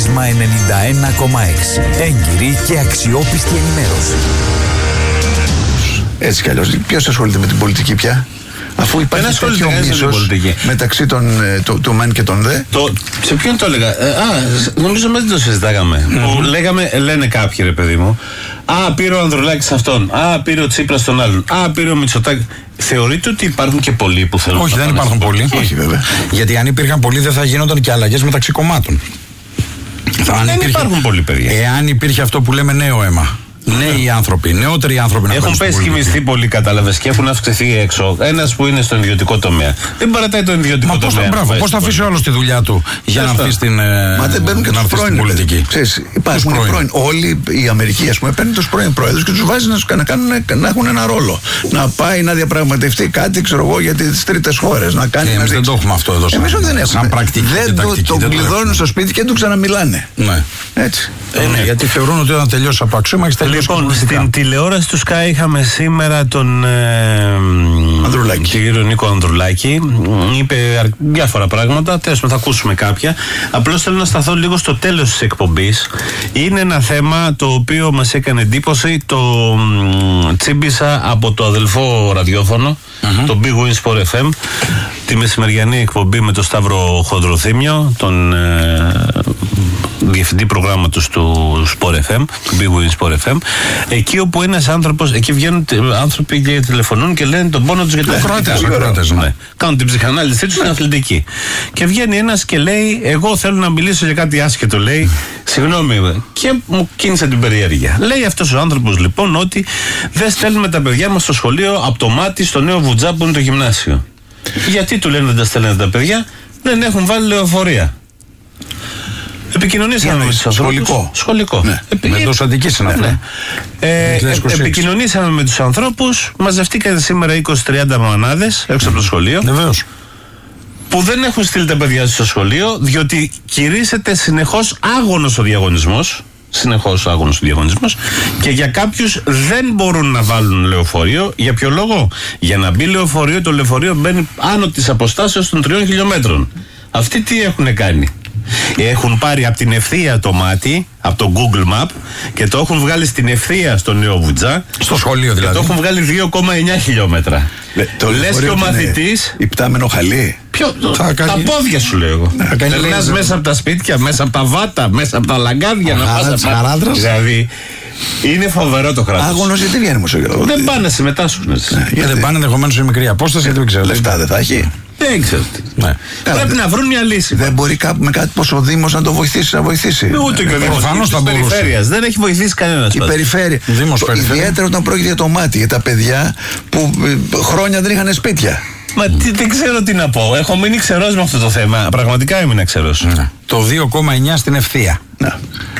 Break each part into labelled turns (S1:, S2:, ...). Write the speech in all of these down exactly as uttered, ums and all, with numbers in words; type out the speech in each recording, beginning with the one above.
S1: Πρίσμα ενενήντα ένα κόμμα έξι. Έγκυρη και αξιόπιστη ενημέρωση.
S2: Έτσι κι αλλιώς, ποιος ασχολείται με την πολιτική πια? Αφού υπάρχει τέτοιο μίσος μεταξύ των, το, του μεν και των δε.
S3: Το, σε ποιον το έλεγα? Ε, α, νομίζω μέσα το συζητάγαμε. Mm-hmm. Που λέγαμε, λένε κάποιοι, ρε παιδί μου, α, πήρε ο Ανδρουλάκης αυτόν, α, πήρε ο Τσίπρας τον άλλον, α, πήρε ο Μητσοτάκης. Θεωρείτε ότι υπάρχουν και πολλοί που θέλουν?
S4: Όχι, δεν υπάρχουν πολλοί.
S2: Όχι, βέβαια.
S4: Γιατί αν υπήρχαν πολλοί, δεν θα γίνονταν και αλλαγές μεταξύ κομμάτων.
S3: Θα δεν υπήρχε... υπάρχουν πολλοί, παιδιά.
S4: Εάν υπήρχε αυτό που λέμε νέο αίμα. Νέοι άνθρωποι, νεότεροι άνθρωποι να
S3: έχουν πέσει και μισθοί πολύ, κατάλαβες, και έχουν αυξηθεί έξω. Ένας που είναι στον ιδιωτικό τομέα δεν παρατάει τον ιδιωτικό
S4: Μα
S3: τομέα.
S4: Μπράβο, πώς θα αφήσει ο άλλος τη δουλειά του για να έρθει στην,
S2: Μα δεν παίρνουν και τους πρώην
S4: πολιτική.
S2: Ξέρεις, υπάρχουν πρώην. πρώην. Όλοι η Αμερική, ας πούμε, παίρνουν τους πρώην πρόεδρους και τους βάζει να, να, κάνουν, να έχουν ένα ρόλο. Να πάει να διαπραγματευτεί κάτι, ξέρω εγώ, για τις τρίτες χώρες. Να κάνει.
S4: Εμείς δεν το έχουμε αυτό εδώ.
S2: Εμείς δεν έχουμε.
S4: Σαν πρακτική.
S2: Δεν το κλειδώνουν στο σπίτι και του ξαναμιλάνε. Έτσι.
S4: Γιατί θεωρούν ότι όταν τελειώσει από αξίωμα έχει τελειώσει.
S3: Στην τηλεόραση του Sky είχαμε σήμερα τον ε, κύριο Νίκο Ανδρουλάκη. Είπε διάφορα πράγματα. Τέλος πάντων, θα ακούσουμε κάποια. Απλώς θέλω να σταθώ λίγο στο τέλος της εκπομπής. Είναι ένα θέμα το οποίο μας έκανε εντύπωση. Το μ, τσίμπησα από το αδελφό ραδιόφωνο, mm-hmm. το Big Wins Sport εφ εμ, τη μεσημεριανή εκπομπή με τον Σταύρο Χοντροθύμιο, τον ε, διευθυντή προγράμματος του Sport εφ εμ, του Big Wins Sport εφ εμ, εκεί όπου ένας άνθρωπος, εκεί βγαίνουν άνθρωποι και τηλεφωνούν και λένε τον πόνο τους για τους ακροατές. Ναι. Κάνουν την ψυχανάλυση τους στην αθλητική. Και βγαίνει ένας και λέει, εγώ θέλω να μιλήσω για κάτι άσχετο, λέει, συγγνώμη, και μου κίνησε την περιέργεια. Λέει αυτός ο άνθρωπος λοιπόν ότι δεν στέλνουμε τα παιδιά μας στο σχολείο από το Μάτι στο Νέο Βουτζά που είναι το γυμνάσιο. Γιατί του λένε δεν τα στέλνετε τα παιδιά? Δεν έχουν βάλει λεωφορεία. Επικοινωνήσαμε με τους ανθρώπους.
S2: Σχολικό.
S3: Σχολικό.
S4: Ναι. Επι... Με τόσο Αττικής είναι αυτό.
S3: Ναι. Ε, ε, επικοινωνήσαμε με τους ανθρώπους. Μαζευτήκαν σήμερα είκοσι τριάντα μανάδες έξω από το σχολείο.
S4: Βεβαίως.
S3: Που δεν έχουν στείλει τα παιδιά στο σχολείο, διότι κηρύσσεται συνεχώς άγωνος ο διαγωνισμός. Συνεχώς άγωνος ο διαγωνισμός. Και για κάποιους δεν μπορούν να βάλουν λεωφορείο. Για ποιο λόγο? Για να μπει λεωφορείο, το λεωφορείο μπαίνει άνω της αποστάσεως των τριών χιλιόμετρων. Αυτοί τι έχουν κάνει? Έχουν πάρει από την ευθεία το Μάτι, από το Google Map, και το έχουν βγάλει στην ευθεία στο Νέο Βουτζά.
S4: Στο σχολείο δηλαδή.
S3: Και το έχουν βγάλει δύο κόμμα εννιά χιλιόμετρα. Λες και ο μαθητής.
S2: Υπτάμενο χαλί.
S3: Ποιο, το, τα πόδια σου λέω εγώ. Περνάς μέσα από τα σπίτια, μέσα από τα βάτα, μέσα από τα λαγκάδια να πας από. Δηλαδή είναι φοβερό το κράτος.
S2: Άγωνος γιατί βγαίνει μουσογείο?
S3: Δεν πάνε να συμμετάσχουν.
S4: Δεν πάνε ενδεχομένως σε μικρή απόσταση, γιατί δεν ξέρω.
S2: Λεφτά δεν θα έχει.
S3: Δεν ξέρω. Ναι. Πρέπει δε, να βρουν μια λύση.
S2: Δεν μπορεί κάπου με κάτι πως ο Δήμος να το βοηθήσει, να βοηθήσει.
S3: Ούτε και ο Δήμος της περιφέρειας. Δεν έχει βοηθήσει κανένας.
S2: Η περιφέρεια. Ιδιαίτερα όταν πρόκειται για το Μάτι, για τα παιδιά που χρόνια δεν είχαν σπίτια.
S3: Μα τι, δεν ξέρω τι να πω. Έχω μείνει ξερός με αυτό το θέμα. Πραγματικά έμεινα ξερός.
S4: Ναι. Το δύο κόμμα εννιά στην ευθεία.
S2: Ναι.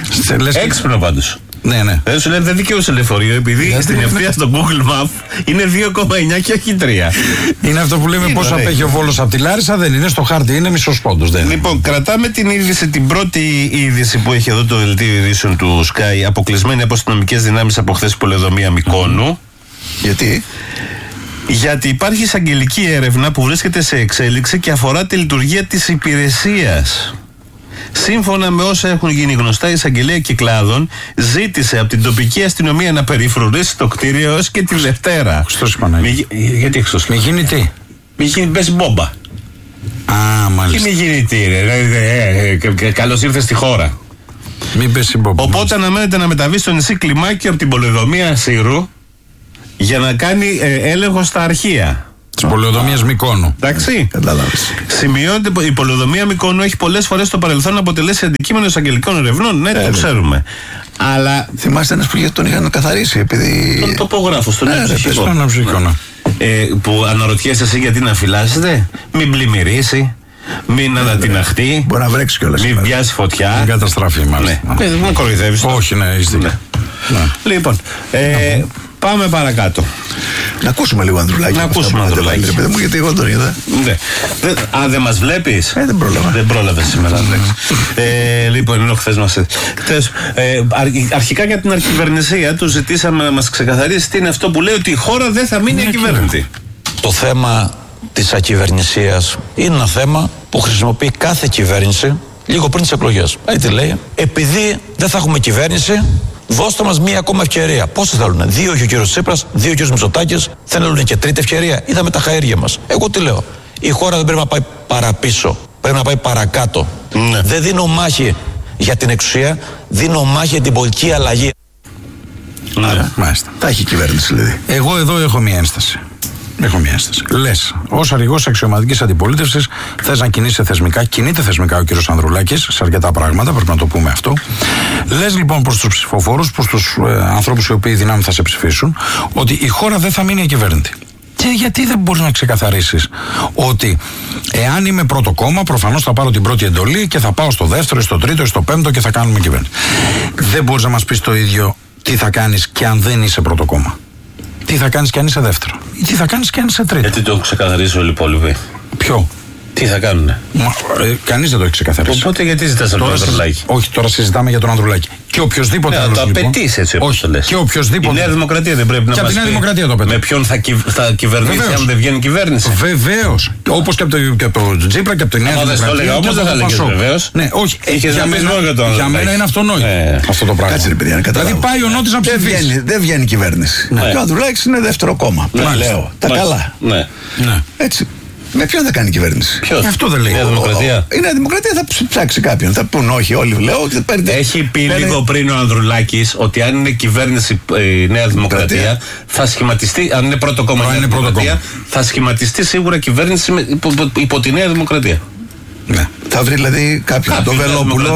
S3: Έξυπνο πάντως.
S4: Ναι, ναι.
S3: Δεν σου λένε δεν δικαιούσε λεωφορείο, επειδή yeah, στην ευθεία στο Google Map είναι δύο κόμμα εννιά και όχι τρία.
S4: Είναι αυτό που λέμε πώς απέχει ο Βόλος από τη Λάρισα, δεν είναι στο χάρτη, είναι μισός πόντος. Δεν είναι.
S3: Λοιπόν, κρατάμε την είδηση, την πρώτη είδηση που έχει εδώ το δελτίο ειδήσεων του Sky, αποκλεισμένη από αστυνομικές δυνάμεις από χθες πολεοδομία Μυκόνου.
S2: Γιατί?
S3: Γιατί υπάρχει εισαγγελική έρευνα που βρίσκεται σε εξέλιξη και αφορά τη λειτουργία της υπηρεσίας. Σύμφωνα με όσα έχουν γίνει γνωστά, η εισαγγελία Κυκλάδων ζήτησε από την τοπική αστυνομία να περιφρουρήσει το κτίριο έως και τη Δευτέρα.
S4: Χριστός Παναγία.
S3: Γιατί Χριστός?
S4: Μη γίνει τι?
S3: Μη γίνει πες μπόμπα.
S4: Α, μάλιστα.
S3: Και μη γίνει τι ρε. Καλώς ήρθες στη χώρα.
S4: Μην πέσει μπόμπα.
S3: Οπότε αναμένεται να μεταβεί στο νησί Κλιμάκιο από την πολεοδομία Σύρου για να κάνει ε, έλεγχο στα αρχεία
S4: της πολεοδομίας Μυκόνου.
S3: Εντάξει. Σημειώνεται η πολεοδομία Μυκόνου έχει πολλές φορές στο παρελθόν αποτελέσει αντικείμενο εισαγγελικών ερευνών. Ναι, ε, το ξέρουμε. Αλλά.
S2: Θυμάστε ένας που τον είχαν καθαρίσει επειδή.
S3: Τον τοπογράφο, στον
S4: νεοψυχικό.
S3: Ε, που αναρωτιέσαι εσύ γιατί να φυλάσσετε, μην πλημμυρίσει, μην ανατιναχτεί,
S2: μπορεί να βρέξει κιόλας,
S3: μην πιάσει φωτιά.
S4: Μην καταστραφεί, μάλιστα.
S3: Ναι, δεν με κοροϊδεύεις.
S4: Όχι, ναι, είσαι ναι.
S3: Ναι. Λοιπόν, ε, πάμε παρακάτω.
S2: Να ακούσουμε λίγο Ανδρουλάκη.
S3: Να ακούσουμε Ανδρουλάκη.
S2: Παιδί μου, γιατί εγώ τον είδα.
S3: Ναι. Δεν, α, δεν μας βλέπεις?
S2: Ε, δεν πρόλαβα.
S3: Δεν πρόλαβες σήμερα. ε, λοιπόν, ενώ χθες μας. Χθες, ε, αρχικά για την αρχιβερνησία του ζητήσαμε να μας ξεκαθαρίσει τι είναι αυτό που λέει ότι η χώρα δεν θα μείνει ακυβέρνητη.
S5: Το θέμα της ακυβερνησίας είναι ένα θέμα που χρησιμοποιεί κάθε κυβέρνηση λίγο πριν τις εκλογές. Έτσι λέει, επειδή δεν θα έχουμε κυβέρνηση, δώστε μας μία ακόμα ευκαιρία. Πόσοι θέλουν, δύο έχει ο κύριος Τσίπρας, δύο ο κύριος Μητσοτάκης, θέλουν και τρίτη ευκαιρία. Είδαμε τα χαέρια μας. Εγώ τι λέω, η χώρα δεν πρέπει να πάει παραπίσω, πρέπει να πάει παρακάτω. Ναι. Δεν δίνω μάχη για την εξουσία, δίνω μάχη για την πολιτική αλλαγή.
S2: Ναι. Άρα, μάλιστα. Τα έχει η κυβέρνηση δηλαδή.
S4: Εγώ εδώ έχω μία ένσταση. Έχω μία ένσταση. Λες, ως αρχηγός αξιωματικής αντιπολίτευσης, θες να κινείσαι θεσμικά, κινείται θεσμικά ο κύριος Ανδρουλάκης σε αρκετά πράγματα, πρέπει να το πούμε αυτό. Λες λοιπόν προς τους ψηφοφόρους, προς τους ε, ανθρώπους οι οποίοι δυνάμει θα σε ψηφίσουν, ότι η χώρα δεν θα μείνει ακυβέρνητη. Και γιατί δεν μπορείς να ξεκαθαρίσεις ότι εάν είμαι πρώτο κόμμα, προφανώς θα πάρω την πρώτη εντολή και θα πάω στο δεύτερο, στο τρίτο, στο πέμπτο και θα κάνουμε κυβέρνηση. Δεν μπορείς να μας πεις το ίδιο τι θα κάνεις και αν δεν είσαι πρώτο κόμμα. Τι θα κάνεις και αν είσαι δεύτερο. Ή τι θα κάνεις και αν είσαι τρίτο.
S3: Γιατί το έχουν ξεκαθαρίσει όλοι οι υπόλοιποι.
S4: Ποιο?
S3: Τι θα κάνουνε.
S4: Μα, ε, κανείς δεν το έχει ξεκαθαρίσει.
S3: Οπότε γιατί ζητάς από τον Ανδρουλάκη.
S4: Όχι, τώρα συζητάμε για τον Ανδρουλάκη. Και οποιοδήποτε άλλο.
S3: Το απαιτείς έτσι όπως το λες.
S4: Και οποιοδήποτε.
S3: Η Νέα Δημοκρατία δεν πρέπει να μας πει.
S4: Νέα Δημοκρατία το
S3: με ποιον θα, κυ, θα κυβερνήσει Βεβαίως. Αν δεν βγαίνει κυβέρνηση.
S4: Βεβαίως. Όπως και από το, το Τζίπρα και από τη Νέα Δημοκρατία.
S3: Αν δεν το έλεγα όμως δεν θα λέγες βεβαίως.
S4: Ναι, όχι.
S3: Είχες
S4: για, μένα,
S3: για, τον
S4: για μένα είναι αυτονόητο ε. αυτό το πράγμα.
S2: Κάτσε ρε παιδιά να καταλάβω.
S4: Δηλαδή πάει ο Νότης να ψηφίσει.
S2: Δεν βγαίνει κυβέρνηση. Και ο Ανδρουλάκης είναι δεύτερο κόμμα. Λέω. Τα καλά. Έτσι. Με ποιον θα κάνει κυβέρνηση.
S3: Ποιος?
S4: Αυτό δεν λέει.
S3: Η Νέα Δημοκρατία.
S2: Η Νέα Δημοκρατία θα ψάξει κάποιον. Θα πούν όχι, όλοι λέω.
S3: Έχει πει παίρνει... λίγο πριν ο Ανδρουλάκης ότι αν είναι κυβέρνηση η Νέα Δημοκρατία, Δημοκρατία. θα σχηματιστεί. Αν είναι πρώτο κόμμα η Νέα Δημοκρατία, θα σχηματιστεί σίγουρα κυβέρνηση με, υπό, υπό, υπό τη Νέα Δημοκρατία.
S2: Ναι. Θα βρει δηλαδή κάποιον. Το Βελόπουλο.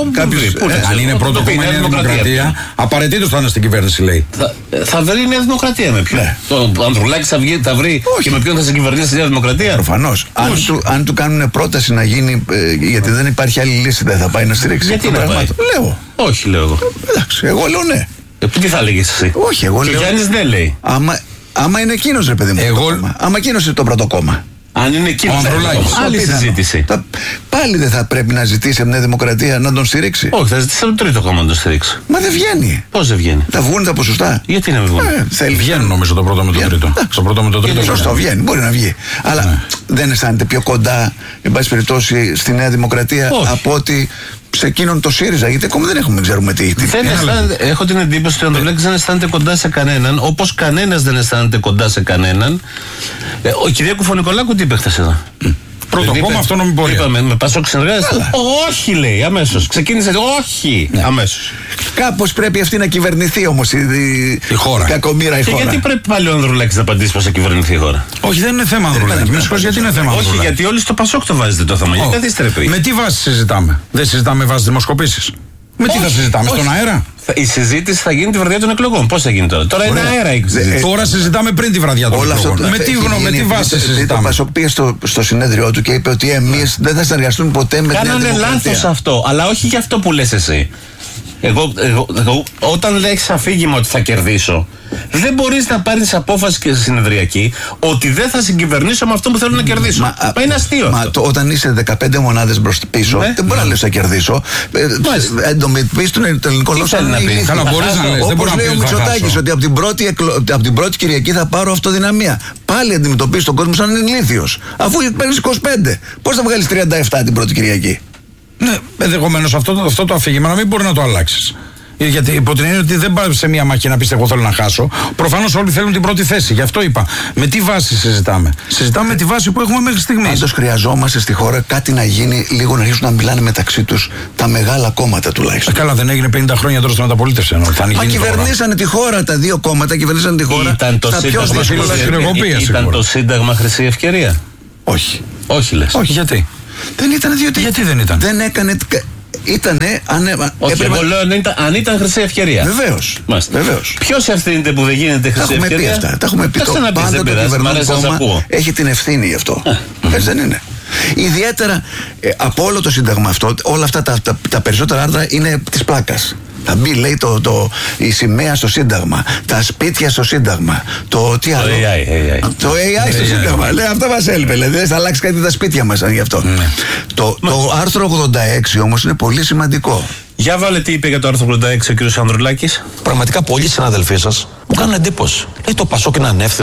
S4: Αν είναι πρώτο κόμμα η Νέα Δημοκρατία, απαραίτητος θα είναι στην κυβέρνηση, λέει.
S3: Θα, θα βρει η Νέα Δημοκρατία με ποιον. Ναι. Το Ανδρουλάκης θα, θα βρει όχι. Και με ποιον θα συγκυβερνήσει η Νέα Δημοκρατία.
S2: Προφανώς. Αν, του, αν του κάνουν πρόταση να γίνει, ε, γιατί δεν υπάρχει άλλη λύση, δεν θα πάει να στηρίξει.
S3: Γιατί να πάει.
S2: Λέω.
S3: Όχι, λέω εγώ.
S2: Εντάξει, εγώ λέω ναι.
S3: Ε, τι θα λέγεις εσύ.
S2: Όχι, εγώ λέω.
S3: Και ο Γιάννης δεν λέει.
S2: Άμα, άμα είναι εκείνος ρε παιδί μου.
S4: Εγώ...
S2: Άμα εκείνος είναι το πρώτο κόμμα.
S3: Αν είναι εκεί, άλλη συζήτηση.
S2: Θα, πάλι δεν θα πρέπει να ζητήσει από Νέα Δημοκρατία να τον στηρίξει.
S3: Όχι, θα ζητήσει από το τρίτο κόμμα να τον στηρίξει.
S2: Μα δεν βγαίνει.
S3: Πώς δεν βγαίνει.
S2: Θα βγουν τα ποσοστά.
S3: Γιατί να μην βγουν.
S2: Ε, θέλει.
S4: Βγαίνουν νομίζω το πρώτο με το τρίτο. Το πρώτο με το τρίτο.
S2: Σωστό, βγαίνει. Μπορεί να βγει. Αλλά ναι. δεν αισθάνεται πιο κοντά, εν πάση περιπτώσει, στη Νέα Δημοκρατία όχι. από ότι σε εκείνον το ΣΥΡΙΖΑ, γιατί ακόμα δεν έχουμε, δεν ξέρουμε τι. τι
S3: δεν έχω την εντύπωση ότι ο Ανδρουλάκης δεν αισθάνεται κοντά σε κανέναν, όπως κανένας δεν αισθάνεται κοντά σε κανέναν. Ε, ο Κυριάκου Φωνικολάκου τι είπε χθες εδώ.
S4: Πρώτο κόμμα,
S3: είπε,
S4: αυτόνομη πορεία.
S3: Είπαμε, με Πασόκ συνεργάζεται. Όχι, λέει, αμέσως. Ξεκίνησε, όχι, ναι. αμέσως.
S2: Κάπως πρέπει αυτή να κυβερνηθεί όμως η, η,
S4: η χώρα.
S2: Η κακομοίρα η
S3: και
S2: χώρα.
S3: Γιατί πρέπει πάλι ο Ανδρουλάκης να απαντήσει πώς θα κυβερνηθεί η χώρα.
S4: Όχι, δεν είναι θέμα Ανδρουλάκη. Με συγχωρείτε, γιατί είναι θέμα Ανδρουλάκη.
S3: Όχι, γιατί όλοι στο Πασόκ το βάζετε το θέμα. Γιατί καθίστρεπε.
S4: Με τι βάση συζητάμε. Δεν συζητάμε βάση δημοσκοπήσεις. Με τι θα συζητάμε, στον αέρα.
S3: Η συζήτηση θα γίνει τη βραδιά των εκλογών. Πώς θα γίνει τώρα. Τώρα είναι αέρα η συζήτηση.
S4: Τώρα συζητάμε πριν τη βραδιά των εκλογών. Με τι γνώμη, με τι βάση συζητάμε.
S2: Το Πασόκ πήγε στο, στο συνέδριό του και είπε ότι εμείς δεν θα συνεργαστούμε ποτέ με την Νέα Δημοκρατία.
S3: Κάνανε λάθος αυτό, αλλά όχι για αυτό που λες εσύ. Εγώ, εγώ, εγώ όταν έχεις αφήγημα ότι θα κερδίσω, δεν μπορείς να πάρεις απόφαση και συνεδριακή ότι δεν θα συγκυβερνήσω με αυτό που θέλω να κερδίσω. Μα, μα είναι αστείο.
S2: Μα το, όταν είσαι δεκαπέντε μονάδες μπροστά πίσω, ναι. δεν μπορεί να λες θα κερδίσω. Εντομιτοποιείς τον ελληνικό λόγο.
S3: Τι θέλει να πει.
S4: Καλά, μπορείς να λες.
S2: Όπως λέει ο Μητσοτάκης, ότι από την, πρώτη, από την πρώτη Κυριακή θα πάρω αυτοδυναμία. Πάλι αντιμετωπίζεις τον κόσμο σαν ηλίθιος. Αφού παίρνεις είκοσι πέντε, πώς θα βγάλεις τριάντα επτά την πρώτη Κυριακή.
S4: Ναι, ενδεχομένως αυτό, αυτό το αφήγημα να μην μπορεί να το αλλάξει. Γιατί υπό την έννοια ότι δεν πάει σε μια μάχη να πει εγώ θέλω να χάσω. Προφανώς όλοι θέλουν την πρώτη θέση. Γι' αυτό είπα. Με τι βάση συζητάμε. Συζητάμε με τη βάση που έχουμε μέχρι στιγμής.
S2: Πάντως χρειαζόμαστε στη χώρα κάτι να γίνει, λίγο να αρχίσουν να μιλάνε μεταξύ τους τα μεγάλα κόμματα τουλάχιστον.
S4: Καλά, δεν έγινε πενήντα χρόνια τώρα στην μεταπολίτευση.
S2: Μα κυβερνήσανε τη χώρα, τα δύο κόμματα κυβερνήσανε τη χώρα.
S3: Ήταν το, σύνταγμα, χρυσή, ήταν το Σύνταγμα χρυσή ευκαιρία.
S2: Όχι.
S3: Όχι λες.
S4: Όχι, γιατί.
S2: Δεν ήταν διότι.
S4: Γιατί δεν ήταν.
S2: Δεν έκανε. Ήτανε. Αν,
S3: όχι, έπρεπε... εγώ λέω αν ήταν, αν ήταν χρυσή ευκαιρία.
S2: Βεβαίως. Βεβαίως.
S3: Ποιος ευθύνεται που δεν γίνεται χρυσή ευκαιρία.
S2: Τα έχουμε πει αυτά. Τα έχουμε πει. Το πάντα το κυβερνών κόμμα έχει την ευθύνη γι' αυτό. Έτσι δεν είναι. Ιδιαίτερα ε, από όλο το Σύνταγμα αυτό, όλα αυτά τα, τα, τα περισσότερα άρθρα είναι της πλάκας. Θα μπει, λέει, το, το, η σημαία στο Σύνταγμα, τα σπίτια στο Σύνταγμα, το τι άλλο.
S3: Το έι άι, έι άι.
S2: Το έι άι στο Σύνταγμα. Λέει, αυτό μας έλειπε. Δηλαδή, θα αλλάξει κάτι τα σπίτια μας γι' αυτό. Ναι. Το, το άρθρο ογδόντα έξι όμως είναι πολύ σημαντικό.
S3: Για βάλε τι είπε για το άρθρο ογδόντα έξι ο κ. Ανδρουλάκης.
S5: Πραγματικά πολλοί συναδελφοί σας μου κάνουν εντύπωση. Λέει το Πασόκ είναι ανεύθυνο.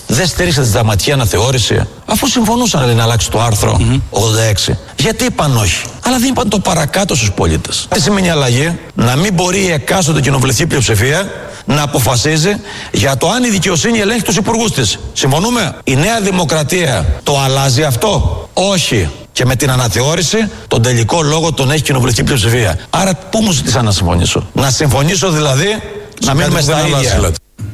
S5: δεν στήριξαν τη δραματική αναθεώρηση, αφού συμφωνούσαν λέει, να αλλάξει το άρθρο mm-hmm. ογδόντα έξι. Γιατί είπαν όχι? Αλλά δεν είπαν το παρακάτω στους πολίτες. Τι σημαίνει αλλαγή? Να μην μπορεί η εκάστοτε κοινοβουλευτική πλειοψηφία να αποφασίζει για το αν η δικαιοσύνη ελέγχει τους υπουργούς της. Συμφωνούμε? Η Νέα Δημοκρατία το αλλάζει αυτό? Όχι. Και με την αναθεώρηση, τον τελικό λόγο τον έχει κοινοβουλευτική πλειοψηφία. Άρα, πού μου ζητήσαν να συμφωνήσω? Να συμφωνήσω δηλαδή να μείνουμε στα ίδια.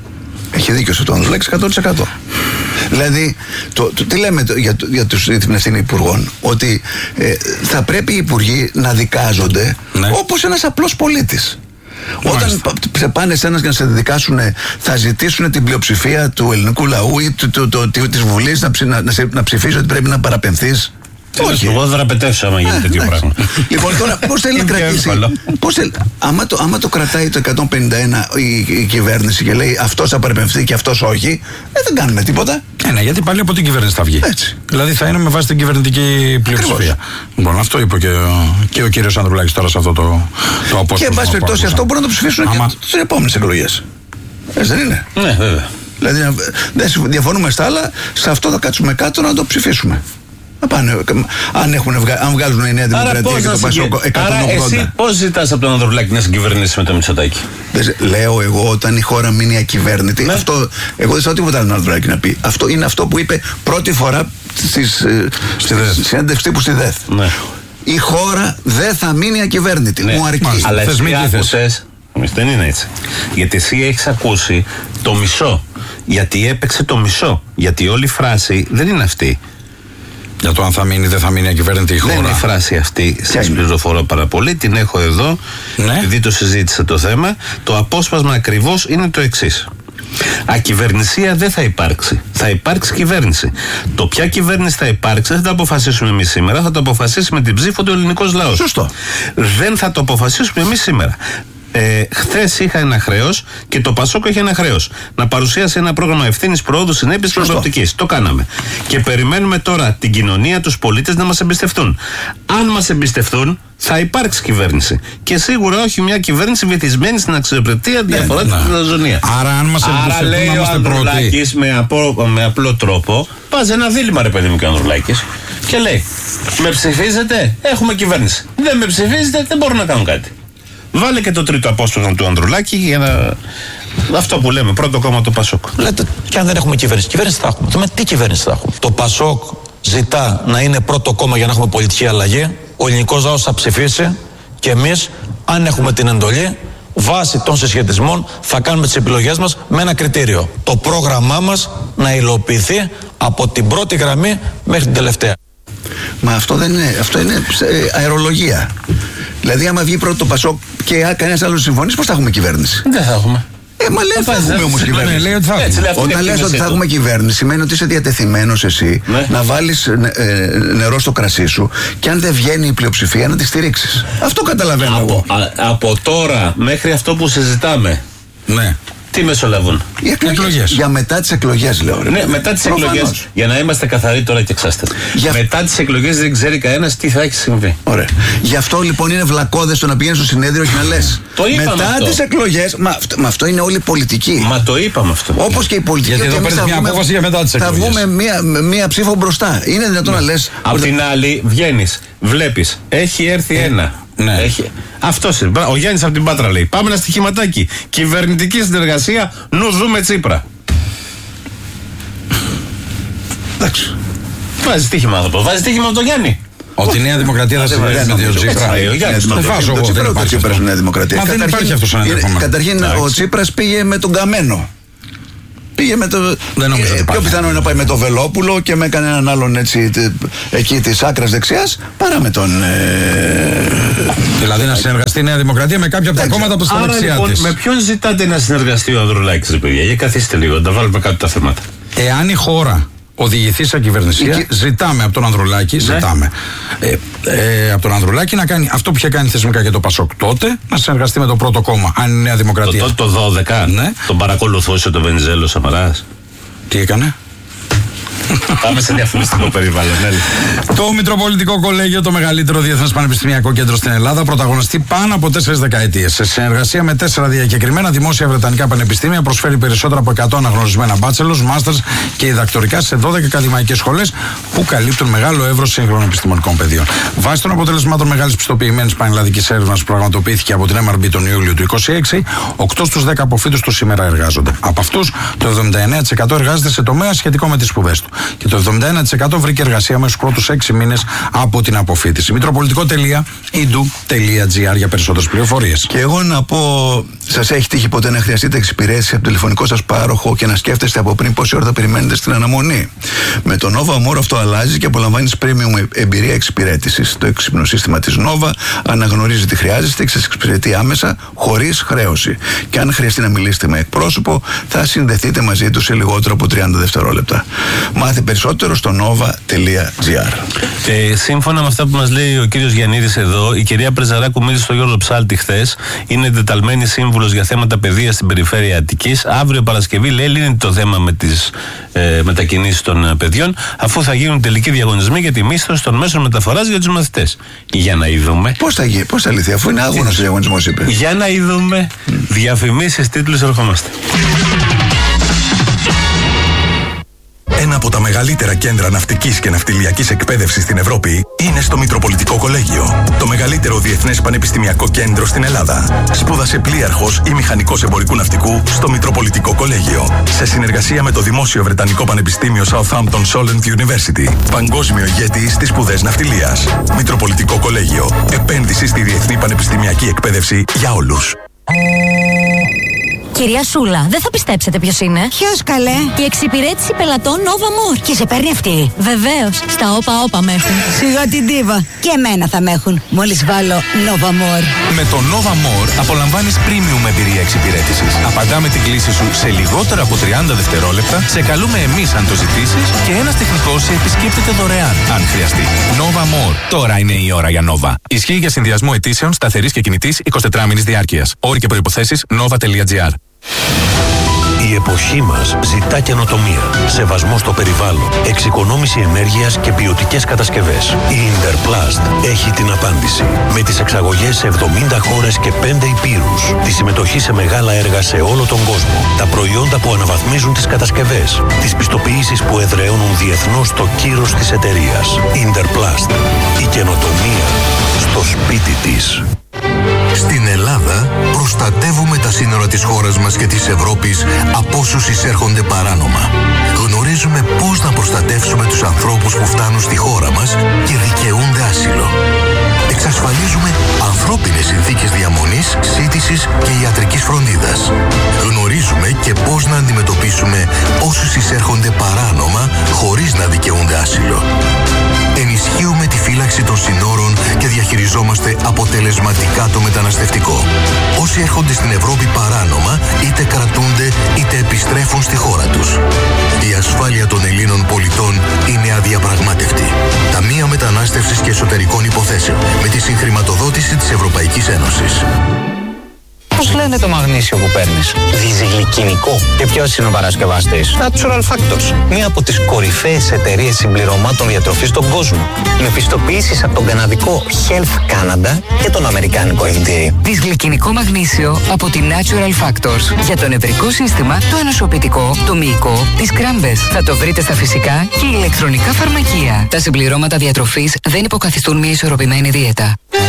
S2: Έχει δίκιο σε τον Ανδρουλάκη εκατό τοις εκατό. Δηλαδή, το, το, τι λέμε το, για, για τους, την ευθύνη υπουργών? Ότι ε, θα πρέπει οι υπουργοί να δικάζονται ναι. όπως ένας απλός πολίτης. Όταν πα, πάνε σε ένας για να σε δικάσουν, θα ζητήσουν την πλειοψηφία του ελληνικού λαού ή του, του, του, του, της Βουλής να, ψη, να, να, να ψηφίσει ότι πρέπει να παραπεμφθείς?
S3: Όχι. Εγώ δεν δραπετεύσω άμα γίνει τέτοιο πράγμα.
S2: Λοιπόν, τώρα πώς θέλει να κρατήσει? Πώς θέλει, άμα, το, άμα το κρατάει το εκατόν πενήντα ένα η, η κυβέρνηση και λέει αυτός θα παραπεμφθεί και αυτός όχι, ε, δεν κάνουμε τίποτα.
S4: Ε, ναι, γιατί πάλι από την κυβέρνηση θα βγει.
S2: Έτσι.
S4: Δηλαδή θα είναι με βάση την κυβερνητική πλειοψηφία. Λοιπόν, αυτό είπε και, και ο κύριος Ανδρουλάκης τώρα σε αυτό το, το απόσπασμα.
S2: Και εν πάση περιπτώσει αυτό μπορούν να το ψηφίσουν άμα... και στις επόμενες εκλογές. Έτσι δεν είναι?
S3: Ναι, βέβαια.
S2: Δηλαδή δεν διαφωνούμε στα άλλα, σε αυτό θα κάτσουμε κάτω να το ψηφίσουμε. Πάνε, αν, έχουν, αν βγάζουν η Νέα Δημοκρατία και το Πασόκο εκατόν ογδόντα.
S3: Άρα εσύ πώς ζητάς από τον Ανδρουλάκη να συγκυβερνήσει με το Μητσοτάκη?
S2: Λέω εγώ, όταν η χώρα μείνει ακυβέρνητη, ναι. αυτό, εγώ δεν θέλω τίποτα άλλο τον Ανδρουλάκη να πει. Αυτό είναι αυτό που είπε πρώτη φορά στις συνέντευξη τύπου στη ΔΕΘ. Ναι. Η χώρα δεν θα μείνει ακυβέρνητη. Ναι. Μου αρκεί.
S3: Μάλιστα. Αλλά εσύ άκουσες, δεν είναι έτσι. Γιατί εσύ έχεις ακούσει το μισό. Γιατί έπαιξε το μισό. Γιατί όλη η φράση δεν είναι αυτή.
S4: Για το αν θα μείνει, δεν θα μείνει ακυβέρνητη η χώρα.
S3: Δεν είναι η φράση αυτή. Σας πληροφορώ πάρα πολύ. Την έχω εδώ. Ναι. Επειδή το συζήτησα το θέμα. Το απόσπασμα ακριβώς είναι το εξής. Ακυβερνησία δεν θα υπάρξει. Θα υπάρξει κυβέρνηση. Το ποια κυβέρνηση θα υπάρξει δεν θα το αποφασίσουμε εμείς σήμερα. Θα το αποφασίσει με την ψήφο του ελληνικός λαός.
S2: Σωστό.
S3: Δεν θα το αποφασίσουμε εμείς σήμερα. Ε, χθες είχα ένα χρέος και το Πασόκ είχε ένα χρέος. Να παρουσιάσει ένα πρόγραμμα ευθύνης, προόδου, συνέπειας και προοπτικής. Το κάναμε. Και περιμένουμε τώρα την κοινωνία, τους πολίτες να μας εμπιστευτούν. Αν μας εμπιστευτούν, θα υπάρξει κυβέρνηση. Και σίγουρα όχι μια κυβέρνηση βυθισμένη στην αξιοπρεπία, διαφορά ναι, την λαζονία.
S4: Άρα, αν μας εμπιστευτούν,
S3: λέει
S4: να είμαστε πρώτοι.
S3: Ο Ανδρουλάκης με, απο, με απλό τρόπο βάζει ένα δίλημμα, ρε παιδί μου, και ο Ανδρουλάκης και λέει: με ψηφίζετε, έχουμε κυβέρνηση. Δεν με ψηφίζετε, δεν μπορώ να κάνω κάτι. Βάλε και το τρίτο απόσπασμα του Ανδρουλάκη για να. Αυτό που λέμε, πρώτο κόμμα το Πασόκ.
S5: Λέτε, και αν δεν έχουμε κυβέρνηση, κυβέρνηση θα έχουμε. Με τι κυβέρνηση θα έχουμε? Το Πασόκ ζητά να είναι πρώτο κόμμα για να έχουμε πολιτική αλλαγή. Ο ελληνικός λαός θα ψηφίσει και εμείς, αν έχουμε την εντολή, βάσει των συσχετισμών, θα κάνουμε τις επιλογές μας με ένα κριτήριο. Το πρόγραμμά μας να υλοποιηθεί από την πρώτη γραμμή μέχρι την τελευταία.
S2: Μα αυτό δεν είναι, αυτό είναι αερολογία. Δηλαδή, άμα βγει πρώτο το Πασόκ και κανένας άλλος συμφωνήσει, πώς θα έχουμε κυβέρνηση?
S3: Δεν θα έχουμε.
S2: Ε, μα λέει θα έχουμε όμως κυβέρνηση.
S4: Λέει ότι θα έχουμε.
S2: Έτσι, όταν λες ότι θα έχουμε κυβέρνηση, σημαίνει ότι είσαι διατεθειμένος εσύ ναι. να βάλεις ε, νερό στο κρασί σου και αν δεν βγαίνει η πλειοψηφία να τη στηρίξεις. Αυτό καταλαβαίνω
S3: από,
S2: εγώ.
S3: Α, από τώρα μέχρι αυτό που συζητάμε.
S4: Ναι.
S3: Τι μεσολαβούν?
S2: Οι εκλογές. Για μετά τις εκλογές, λέω. Ρε,
S3: ναι, μετά τις εκλογές. Για να είμαστε καθαροί τώρα και εξάστε. Για... Μετά τις εκλογές δεν ξέρει κανένας τι θα έχει συμβεί.
S2: Ωραία. Γι' αυτό λοιπόν είναι βλακώδες το να πηγαίνεις στο συνέδριο και να λες.
S3: Το είπαμε
S2: μετά
S3: αυτό.
S2: Τις εκλογές. Μα, μα αυτό είναι όλη πολιτική.
S3: Μα το είπαμε αυτό.
S2: Όπως και η πολιτική.
S4: Γιατί εδώ παίρνει μια απόφαση για μετά τις εκλογές.
S2: Θα βγούμε μία, μία ψήφο μπροστά. Είναι δυνατόν ναι. να λες.
S3: Απ' την άλλη βγαίνεις, βλέπεις, έχει έρθει ε. ένα.
S4: Ναι.
S3: Έχει. Αυτός είναι. Ο Γιάννης από την Πάτρα λέει: πάμε ένα στοιχηματάκι. Κυβερνητική συνεργασία, νου δούμε Τσίπρα.
S2: Εντάξει.
S3: Βάζει στοίχημα αυτό. Βάζει στοίχημα από τον Γιάννη.
S4: Ότι η Νέα Δημοκρατία θα συνεργαστεί με τον Τσίπρα.
S2: Δεν βάζω εγώ. Δεν υπάρχει Τσίπρα στη Νέα Δημοκρατία.
S4: Δεν υπάρχει αυτό σαν ενδεχόμενο.
S2: Καταρχήν ο Τσίπρας πήγε με τον Καμένο. Πήγε με το.
S4: Δεν νομίζω ότι
S2: πιο πιθανό είναι να πάει με τον Βελόπουλο και με κανέναν άλλον έτσι εκεί τη άκρα δεξιά παρά με τον. Ε...
S4: Δηλαδή να συνεργαστεί η Νέα Δημοκρατία με κάποια από τα κόμματα που στα δεξιά
S3: λοιπόν, της. Με ποιον ζητάτε να συνεργαστεί ο Ανδρουλάκης, παιδιά? Για καθίστε λίγο, να τα βάλουμε κάτω τα θέματα.
S4: Εάν η χώρα οδηγηθεί σε κυβερνησία, και... ζητάμε από τον Ανδρουλάκη, ναι. ζητάμε ε, ε, από τον Ανδρουλάκη να κάνει αυτό που είχε κάνει θεσμικά και το Πασόκ τότε, να συνεργαστεί με το πρώτο κόμμα, αν η Νέα Δημοκρατία.
S3: Το, το, το δώδεκα,
S4: ναι.
S3: Τον παρακολουθούσε το Βενιζέλο Σαμαράς.
S4: Τι έκανε?
S3: Πάμε σε διαφημιστικό περιβάλλον.
S4: Το Μητροπολιτικό Κολέγιο, το μεγαλύτερο διεθνές πανεπιστημιακό κέντρο στην Ελλάδα, πρωταγωνιστεί πάνω από τέσσερις δεκαετίες. Σε συνεργασία με τέσσερα διακεκριμένα δημόσια βρετανικά πανεπιστήμια, προσφέρει περισσότερα από εκατό αναγνωρισμένα bachelors, masters και διδακτορικά σε δώδεκα ακαδημαϊκές σχολές που καλύπτουν μεγάλο εύρος σύγχρονων επιστημονικών πεδίων. Βάσει των αποτελεσμάτων μεγάλης πιστοποιημένης πανελλαδικής έρευνας που πραγματοποιήθηκε από την εμ αρ μπι τον Ιούλιο του είκοσι έξι, οκτώ στους δέκα αποφύτους του σήμερα εργάζονται. Από αυτούς, το εβδομήντα εννέα τοις εκατό εργάζεται σε τομέα σχετικό με τις σπουδές του. Και το εβδομήντα ένα τοις εκατό βρήκε εργασία μέσα στους πρώτους έξι μήνες από την αποφύτιση. Μητροπολιτικό τελεία ι ντι ου τελεία τζι άρ για περισσότερες πληροφορίες.
S2: Και εγώ να πω, σας έχει τύχει ποτέ να χρειαστείτε εξυπηρέτηση από το τηλεφωνικό σας πάροχο και να σκέφτεστε από πριν πόση ώρα θα περιμένετε στην αναμονή? Με το Nova More αυτό αλλάζει και απολαμβάνεις premium εμπειρία εξυπηρέτησης. Το έξυπνο σύστημα της Nova αναγνωρίζει τι χρειάζεστε και σας εξυπηρετεί άμεσα, χωρίς χρέωση. Και αν χρειαστεί να μιλήσετε με εκπρόσωπο, θα συνδεθείτε μαζί του σε λιγότερο από τριάντα δευτερόλεπτα. Μάθε περισσότερο στο nova τελεία τζι άρ.
S3: Ε, σύμφωνα με αυτά που μας λέει ο κύριος Γιαννίδης εδώ, η κυρία Πρεζαράκου μίλησε στο Γιώργο Ψάλτη χθες. Είναι εντεταλμένη σύμβουλος για θέματα παιδείας στην περιφέρεια Αττικής. Αύριο Παρασκευή, λέει, λύνει το θέμα με τις ε, μετακινήσεις των παιδιών, αφού θα γίνουν τελικοί διαγωνισμοί για τη μίσθωση των μέσων μεταφοράς για τους μαθητές. Για να είδουμε.
S2: Πώς θα γίνει, πώς θα λυθεί, αφού είναι άγωνος ο διαγωνισμός, είπε.
S3: Για να είδουμε. Mm. Διαφημίσεις, τίτλους, ερχόμαστε.
S6: Ένα από τα μεγαλύτερα κέντρα ναυτικής και ναυτιλιακής εκπαίδευσης στην Ευρώπη είναι στο Μητροπολιτικό Κολέγιο, το μεγαλύτερο διεθνές πανεπιστημιακό κέντρο στην Ελλάδα. Σπούδασε πλοίαρχος ή μηχανικός εμπορικού ναυτικού στο Μητροπολιτικό Κολέγιο, σε συνεργασία με το Δημόσιο Βρετανικό Πανεπιστήμιο Southampton Solent University, παγκόσμιο ηγέτη στις σπουδές ναυτιλίας. Μητροπολιτικό Κολέγιο, επένδυση στη διεθνή πανεπιστημιακή εκπαίδευση για όλους.
S7: Κυρία Σούλα, δεν θα πιστέψετε ποιος είναι.
S8: Ποιος, καλέ?
S7: Η εξυπηρέτηση πελατών Nova More.
S8: Και σε παίρνει αυτή?
S7: Βεβαίως, στα όπα όπα με έχουν.
S8: Σιγά την τίβα. Και εμένα θα με έχουν, μόλις βάλω Nova More.
S1: Με το Nova More απολαμβάνεις premium εμπειρία εξυπηρέτησης. Απαντάμε την κλήση σου σε λιγότερα από τριάντα δευτερόλεπτα, σε καλούμε εμείς αν το ζητήσεις και ένας τεχνικός σε επισκέπτεται δωρεάν αν χρειαστεί. Nova More. Τώρα είναι η ώρα για Nova. Ισχύει για συνδυασμό αιτήσεων σταθερής και κινητής εικοσιτετράμηνης διάρκειας. Όροι και προϋποθέσεις nova τελεία τζι άρ.
S9: Η εποχή μας ζητά καινοτομία, σεβασμό στο περιβάλλον, εξοικονόμηση ενέργειας και ποιοτικές κατασκευές. Η Interplast έχει την απάντηση. Με τις εξαγωγές σε εβδομήντα χώρες και πέντε υπήρους, τη συμμετοχή σε μεγάλα έργα σε όλο τον κόσμο, τα προϊόντα που αναβαθμίζουν τις κατασκευές, τις πιστοποιήσεις που εδραιώνουν διεθνώς το κύρος της εταιρείας. Interplast. Η καινοτομία στο σπίτι της.
S10: Στην Ελλάδα προστατεύουμε τα σύνορα της χώρας μας και της Ευρώπης από όσους εισέρχονται παράνομα. Γνωρίζουμε πώς να προστατεύσουμε τους ανθρώπους που φτάνουν στη χώρα μας και δικαιούνται άσυλο. Εξασφαλίζουμε ανθρώπινες συνθήκες διαμονής, σύντησης και ιατρικής φροντίδας. Γνωρίζουμε και πώς να αντιμετωπίσουμε όσους εισέρχονται παράνομα χωρίς να δικαιούνται άσυλο. Ενισχύουμε τη φύλαξη των συνόρων και διαχειριζόμαστε αποτελεσματικά το μεταναστευτικό. Όσοι έρχονται στην Ευρώπη παράνομα, είτε κρατούνται είτε επιστρέφουν στη χώρα τους. Η ασφάλεια των Ελλήνων πολιτών είναι αδιαπραγμάτευτη. Ταμεία Μετανάστευσης και Εσωτερικών Υποθέσεων, με τη συγχρηματοδότηση της Ευρωπαϊκής Ένωσης.
S11: Πώς λένε το μαγνήσιο που παίρνεις? Διζυγλικινικό. Και ποιος είναι ο παρασκευαστής? Natural Factors. Μία από τις κορυφαίες εταιρείες συμπληρωμάτων διατροφής στον κόσμο. Με πιστοποιήσεις από τον καναδικό Health Canada και τον αμερικάνικο εφ ντι έι.
S12: Διζυγλικινικό μαγνήσιο από τη Natural Factors. Για το νευρικό σύστημα, το ανοσοποιητικό, το μυϊκό, τις κράμπες. Θα το βρείτε στα φυσικά και ηλεκτρονικά φαρμακεία. Τα συμπληρώματα διατροφής δεν υποκαθιστούν μια ισορροπημένη δίαιτα.